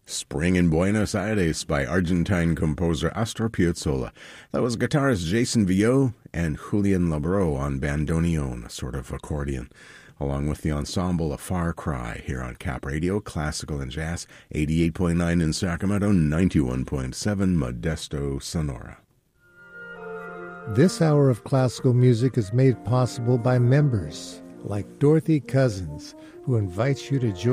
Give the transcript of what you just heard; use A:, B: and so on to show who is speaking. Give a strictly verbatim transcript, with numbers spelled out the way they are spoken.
A: Spring in Buenos Aires by Argentine composer Astor Piazzolla. That was guitarist Jason Villot and Julian Labro on bandoneon, a sort of accordion, along with the ensemble A Far Cry here on Cap Radio, Classical and Jazz, eighty-eight point nine in Sacramento, ninety-one point seven Modesto, Sonora.
B: This hour of classical music is made possible by members like Dorothy Cousins, who invites you to join